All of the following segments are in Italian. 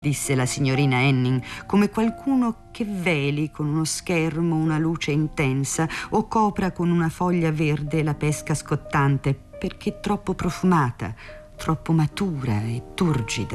disse la signorina Henning, come qualcuno che veli con uno schermo una luce intensa o copra con una foglia verde la pesca scottante perché troppo profumata, troppo matura e turgida.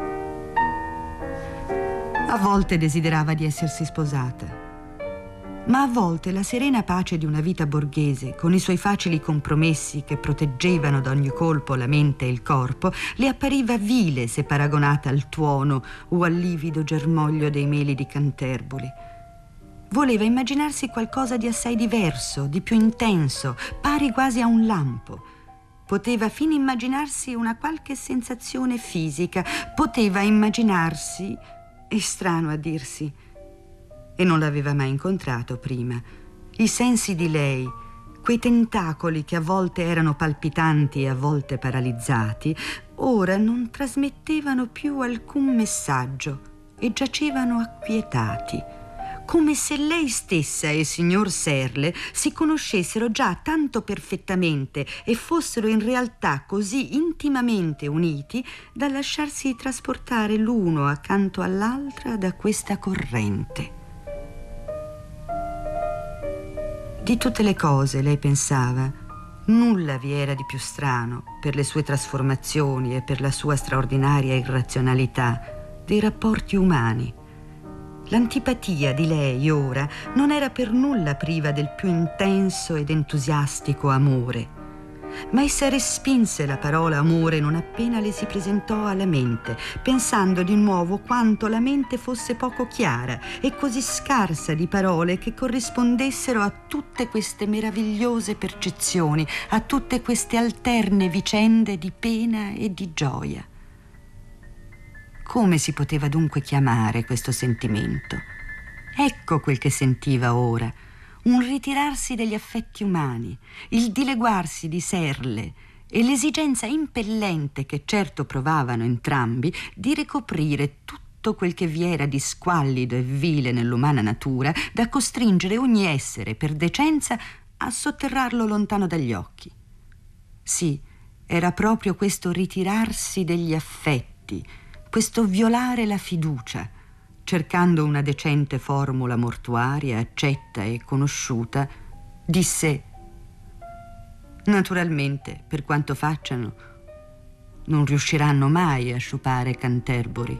A volte desiderava di essersi sposata, ma a volte la serena pace di una vita borghese, con i suoi facili compromessi che proteggevano da ogni colpo la mente e il corpo, le appariva vile se paragonata al tuono o al livido germoglio dei meli di Canterbury. Voleva immaginarsi qualcosa di assai diverso, di più intenso, pari quasi a un lampo. Poteva fin immaginarsi una qualche sensazione fisica, poteva immaginarsi, è strano a dirsi, e non l'aveva mai incontrato prima, i sensi di lei, quei tentacoli che a volte erano palpitanti e a volte paralizzati, ora non trasmettevano più alcun messaggio e giacevano acquietati, come se lei stessa e il signor Serle si conoscessero già tanto perfettamente e fossero in realtà così intimamente uniti da lasciarsi trasportare l'uno accanto all'altra da questa corrente. Di tutte le cose, lei pensava, nulla vi era di più strano per le sue trasformazioni e per la sua straordinaria irrazionalità dei rapporti umani. L'antipatia di lei ora non era per nulla priva del più intenso ed entusiastico amore, ma essa respinse la parola amore non appena le si presentò alla mente, pensando di nuovo quanto la mente fosse poco chiara e così scarsa di parole che corrispondessero a tutte queste meravigliose percezioni, a tutte queste alterne vicende di pena e di gioia. Come si poteva dunque chiamare questo sentimento? Ecco quel che sentiva ora: un ritirarsi degli affetti umani, il dileguarsi di Serle e l'esigenza impellente che certo provavano entrambi di ricoprire tutto quel che vi era di squallido e vile nell'umana natura, da costringere ogni essere per decenza a sotterrarlo lontano dagli occhi. Sì, era proprio questo ritirarsi degli affetti, questo violare la fiducia, cercando una decente formula mortuaria, accetta e conosciuta, disse: naturalmente, per quanto facciano, non riusciranno mai a sciupare Canterbury.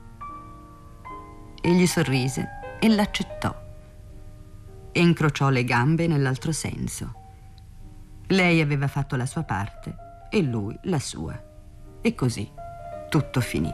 Egli sorrise e l'accettò e incrociò le gambe nell'altro senso. Lei aveva fatto la sua parte e lui la sua, e così tutto finì.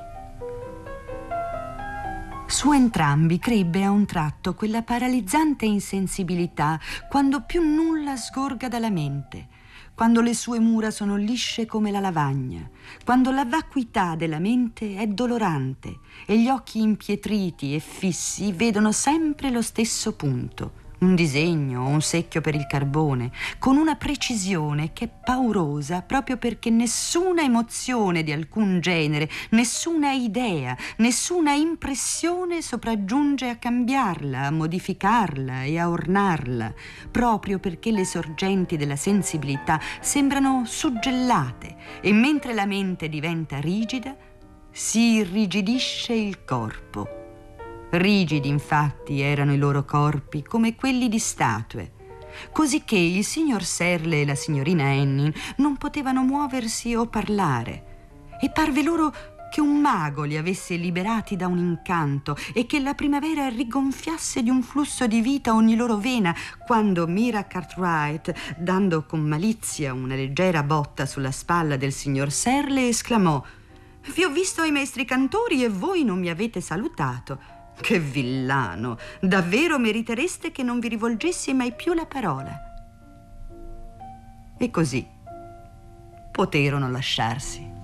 Su entrambi crebbe a un tratto quella paralizzante insensibilità quando più nulla sgorga dalla mente, quando le sue mura sono lisce come la lavagna, quando la vacuità della mente è dolorante e gli occhi impietriti e fissi vedono sempre lo stesso punto, un disegno o un secchio per il carbone, con una precisione che è paurosa proprio perché nessuna emozione di alcun genere, nessuna idea, nessuna impressione sopraggiunge a cambiarla, a modificarla e a ornarla, proprio perché le sorgenti della sensibilità sembrano suggellate e mentre la mente diventa rigida si irrigidisce il corpo. Rigidi, infatti, erano i loro corpi come quelli di statue, cosicché il signor Serle e la signorina Henning non potevano muoversi o parlare, e parve loro che un mago li avesse liberati da un incanto e che la primavera rigonfiasse di un flusso di vita ogni loro vena quando Mira Cartwright, dando con malizia una leggera botta sulla spalla del signor Serle, esclamò: «Vi ho visto ai maestri cantori e voi non mi avete salutato. Che villano! Davvero meritereste che non vi rivolgessi mai più la parola». E così poterono lasciarsi.